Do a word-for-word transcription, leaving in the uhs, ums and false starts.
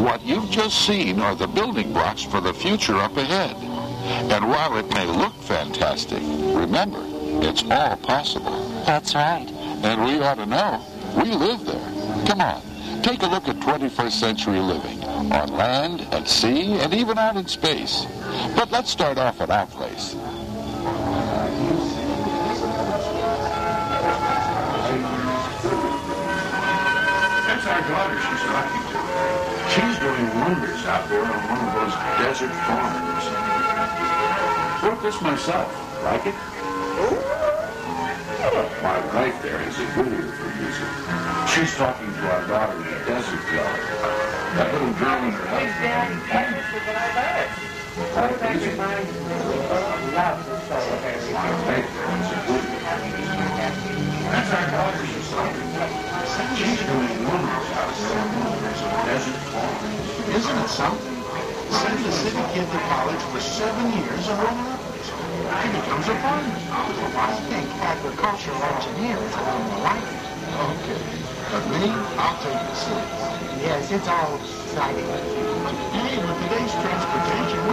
What you've just seen are the building blocks for the future up ahead. And while it may look fantastic, remember, it's all possible. That's right. And we ought to know. We live there. Come on, take a look at twenty-first century living, on land, at sea, and even out in space. But let's start off at our place. That's our daughter she's talking to. She's doing wonders out there on one of those desert farms. Wrote this myself. Like it? My wife there is a guru for music. She's talking to our daughter in the desert yard. That little girl and her husband. Like music. My wife there is a guru. That's our daughter she's talking to. She's doing wonders out there on one of those desert farms. Isn't it something? Send the city kid to college for seven years and run up. He becomes a farmer. I think agricultural engineer is a little more likely. Okay. But me, I'll take the city. Yes, it's all exciting. Hey, with today's transportation, we